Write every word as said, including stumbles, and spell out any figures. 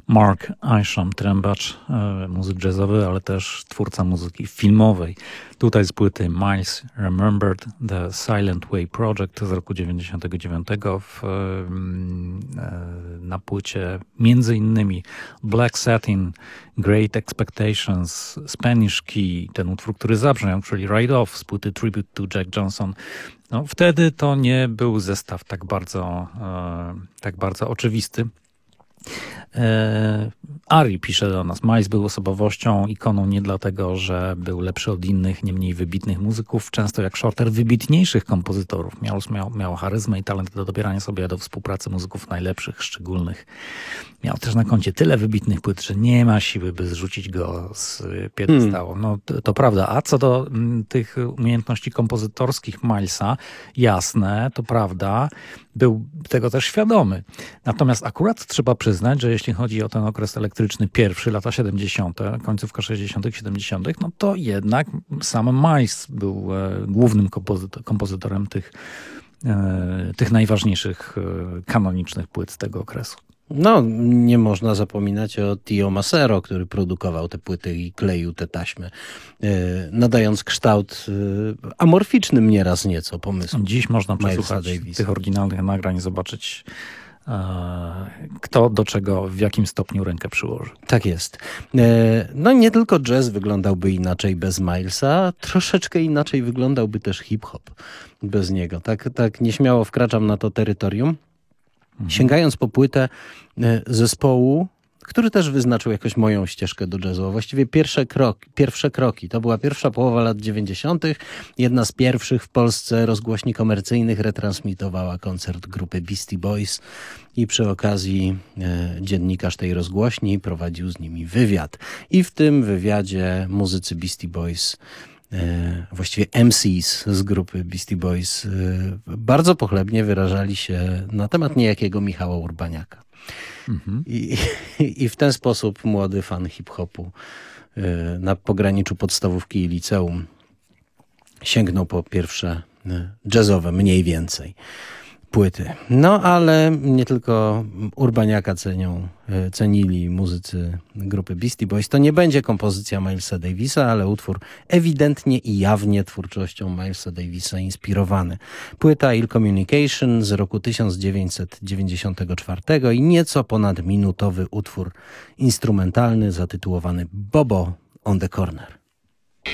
Mark Isham, trębacz, muzyk jazzowy, ale też twórca muzyki filmowej. Tutaj z płyty Miles Remembered The Silent Way Project z roku dziewięćdziesiątego dziewiątego w, na płycie między innymi Black Satin, Great Expectations, Spanish Key, ten utwór, który zabrzmiał, czyli Ride Off z płyty Tribute to Jack Johnson. No, wtedy to nie był zestaw tak bardzo, tak bardzo oczywisty. Ari pisze do nas, Miles był osobowością, ikoną nie dlatego, że był lepszy od innych, nie mniej wybitnych muzyków, często jak Shorter wybitniejszych kompozytorów. Miał, miał, miał charyzmę i talent do dobierania sobie do współpracy muzyków najlepszych, szczególnych. Miał też na koncie tyle wybitnych płyt, że nie ma siły, by zrzucić go z piedestału. Hmm. No to, to prawda. A co do m, tych umiejętności kompozytorskich Milesa, jasne, to prawda, był tego też świadomy. Natomiast akurat trzeba przyznać, że jeśli chodzi o ten okres elektryczny pierwszy, lata siedemdziesiąte, końcówka sześćdziesiątych, siedemdziesiątych, no to jednak sam Miles był e, głównym kompozytor, kompozytorem tych, e, tych najważniejszych e, kanonicznych płyt z tego okresu. No, nie można zapominać o Tio Macero, który produkował te płyty i kleił te taśmy, yy, nadając kształt yy, amorficznym nieraz nieco pomysłu. Dziś można przesłuchać tych oryginalnych nagrań, zobaczyć yy, kto do czego, w jakim stopniu rękę przyłoży. Tak jest. Yy, no nie tylko jazz wyglądałby inaczej bez Milesa, troszeczkę inaczej wyglądałby też hip-hop bez niego. Tak, tak nieśmiało wkraczam na to terytorium. Sięgając po płytę zespołu, który też wyznaczył jakoś moją ścieżkę do jazzu. Właściwie pierwsze kroki, pierwsze kroki. To była pierwsza połowa lat dziewięćdziesiątych. Jedna z pierwszych w Polsce rozgłośni komercyjnych retransmitowała koncert grupy Beastie Boys i przy okazji e, dziennikarz tej rozgłośni prowadził z nimi wywiad. I w tym wywiadzie muzycy Beastie Boys, właściwie M Cs z grupy Beastie Boys, bardzo pochlebnie wyrażali się na temat niejakiego Michała Urbaniaka. Mhm. I, I w ten sposób młody fan hip-hopu na pograniczu podstawówki i liceum sięgnął po pierwsze jazzowe, mniej więcej, płyty. No ale nie tylko Urbaniaka cenią, cenili muzycy grupy Beastie Boys. To nie będzie kompozycja Milesa Davisa, ale utwór ewidentnie i jawnie twórczością Milesa Davisa inspirowany. Płyta Ill Communication z roku tysiąc dziewięćset dziewięćdziesiątego czwartego i nieco ponad minutowy utwór instrumentalny zatytułowany Bobo on the Corner.